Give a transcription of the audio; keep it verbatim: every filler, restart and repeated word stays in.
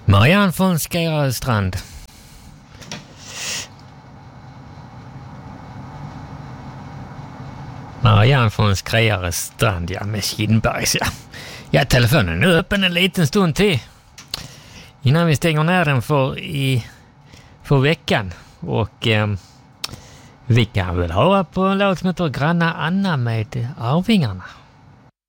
Marianne från Skärstrand. Marianne från Skärstrand, ja, med Kindbergs, ja. Ja, telefonen är öppen en liten stund till. Innan vi stänger ner den för, i, för veckan. Och eh, vi kan väl höra på en låt som heter Granna Anna med Arvingarna.